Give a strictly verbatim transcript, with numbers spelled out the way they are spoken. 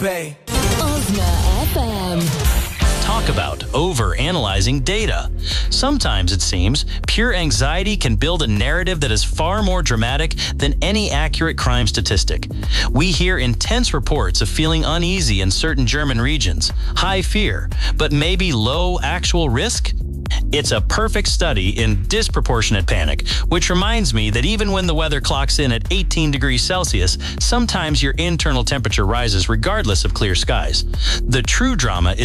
Bay. Ozna F M. Talk about over-analyzing data. Sometimes, it seems, pure anxiety can build a narrative that is far more dramatic than any accurate crime statistic. We hear intense reports of feeling uneasy in certain German regions, high fear, but maybe low actual risk? It's a perfect study in disproportionate panic, which reminds me that even when the weather clocks in at eighteen degrees Celsius, sometimes your internal temperature rises regardless of clear skies. The true drama is